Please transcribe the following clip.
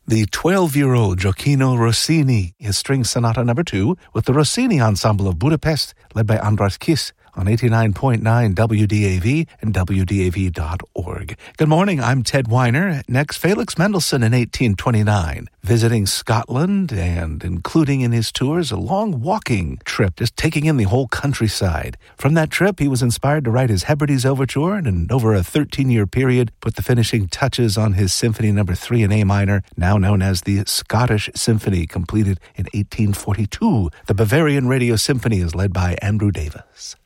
The 12-year-old Gioacchino Rossini, his String Sonata No. 2, with the Rossini Ensemble of Budapest, led by András Kiss, on 89.9 WDAV and WDAV.org. Good morning, I'm Ted Weiner. Next, Felix Mendelssohn in 1829, visiting Scotland and including in his tours a long walking trip, just taking in the whole countryside. From that trip, he was inspired to write his Hebrides Overture and over a 13-year period put the finishing touches on his Symphony No. 3 in A minor, now known as the Scottish Symphony, completed in 1842. The Bavarian Radio Symphony is led by Andrew Davis.